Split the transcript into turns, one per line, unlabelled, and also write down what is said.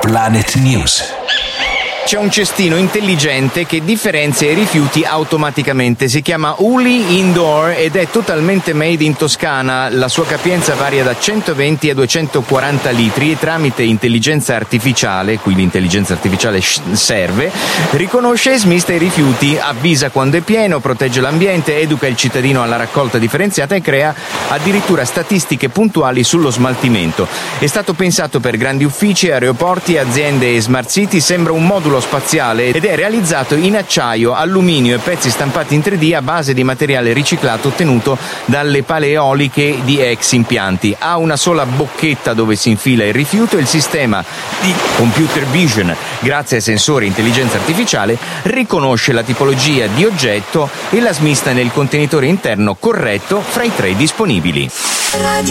Planet News.
C'è un cestino intelligente che differenzia i rifiuti automaticamente. Si chiama Uli Indoor ed è totalmente made in Toscana. La sua capienza varia da 120 a 240 litri e tramite intelligenza artificiale, qui l'intelligenza artificiale serve, riconosce e smista i rifiuti, avvisa quando è pieno, protegge l'ambiente, educa il cittadino alla raccolta differenziata e crea addirittura statistiche puntuali sullo smaltimento. È stato pensato per grandi uffici, aeroporti, aziende e smart city. Sembra un modulo spaziale ed è realizzato in acciaio, alluminio e pezzi stampati in 3D a base di materiale riciclato ottenuto dalle pale eoliche di ex impianti. Ha una sola bocchetta dove si infila il rifiuto e il sistema di computer vision, grazie ai sensori e intelligenza artificiale, riconosce la tipologia di oggetto e la smista nel contenitore interno corretto fra i 3 disponibili.